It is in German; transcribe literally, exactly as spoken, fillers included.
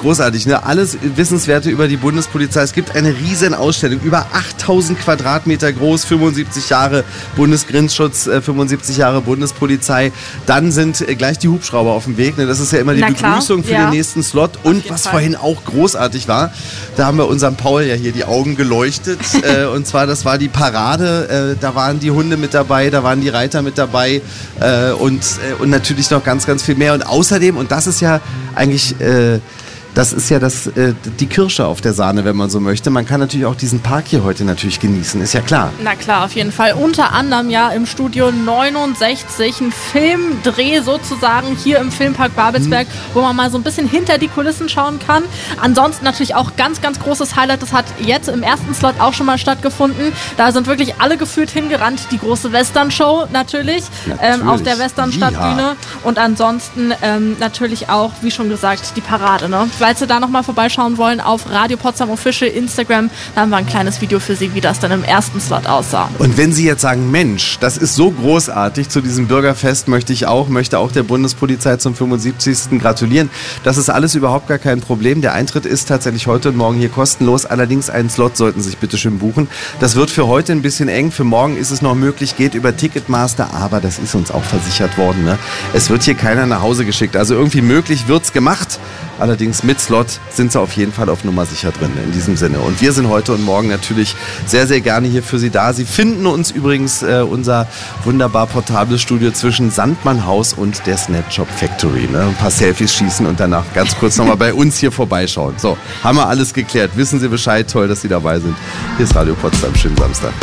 großartig, ne? Alles Wissenswerte über die Bundespolizei. Es gibt eine riesen Ausstellung, über achttausend Quadratmeter groß, fünfundsiebzig Jahre Bundesgrenzschutz, äh, fünfundsiebzig Jahre Bundespolizei. Dann sind äh, gleich die Hubschrauber auf dem Weg, ne? Das ist ja immer die Na Begrüßung klar, für ja. den nächsten Slot. Und was Fall. vorhin auch großartig war, da haben wir unserem Paul ja hier die Augen geleuchtet. äh, und zwar, das war die Parade. Äh, da waren die Hunde mit dabei, da waren die Reiter mit dabei äh, und, äh, und natürlich noch ganz, ganz viel mehr. Und außerdem, und das ist ja eigentlich... Äh, Das ist ja das, äh, die Kirsche auf der Sahne, wenn man so möchte. Man kann natürlich auch diesen Park hier heute natürlich genießen, ist ja klar. Na klar, auf jeden Fall. Unter anderem ja im Studio neunundsechzig ein Filmdreh sozusagen hier im Filmpark Babelsberg, hm. wo man mal so ein bisschen hinter die Kulissen schauen kann. Ansonsten natürlich auch ganz, ganz großes Highlight. Das hat jetzt im ersten Slot auch schon mal stattgefunden. Da sind wirklich alle gefühlt hingerannt. Die große Western-Show natürlich, natürlich. Ähm, auf der Western-Stadtbühne. Ja. Und ansonsten ähm, natürlich auch, wie schon gesagt, die Parade, ne? Falls Sie da nochmal vorbeischauen wollen, auf Radio Potsdam Official Instagram, da haben wir ein kleines Video für Sie, wie das dann im ersten Slot aussah. Und wenn Sie jetzt sagen, Mensch, das ist so großartig, zu diesem Bürgerfest möchte ich auch, möchte auch der Bundespolizei zum fünfundsiebzigsten gratulieren. Das ist alles überhaupt gar kein Problem. Der Eintritt ist tatsächlich heute und morgen hier kostenlos. Allerdings einen Slot sollten Sie sich bitte schön buchen. Das wird für heute ein bisschen eng. Für morgen ist es noch möglich, geht über Ticketmaster, aber das ist uns auch versichert worden, ne? Es wird hier keiner nach Hause geschickt. Also irgendwie möglich wird's gemacht. Allerdings mit Slot sind sie auf jeden Fall auf Nummer sicher drin, in diesem Sinne. Und wir sind heute und morgen natürlich sehr, sehr gerne hier für Sie da. Sie finden uns übrigens äh, unser wunderbar portables Studio zwischen Sandmannhaus und der Snapshop Factory. Ne? Ein paar Selfies schießen und danach ganz kurz nochmal bei uns hier vorbeischauen. So, haben wir alles geklärt. Wissen Sie Bescheid. Toll, dass Sie dabei sind. Hier ist Radio Potsdam. Schönen Samstag.